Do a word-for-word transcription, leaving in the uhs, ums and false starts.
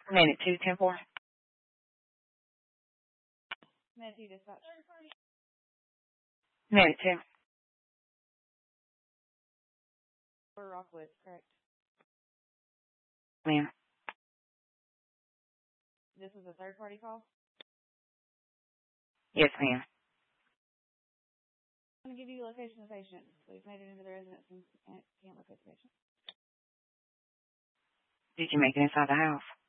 Minute two, ten four. Minute two, dispatch. Minute two. For Rockwood, correct. Ma'am. This is a third party call? Yes, ma'am. I'm going to give you the location of the patient. We've made it into the residence and can't locate the patient. Did you make it inside the house?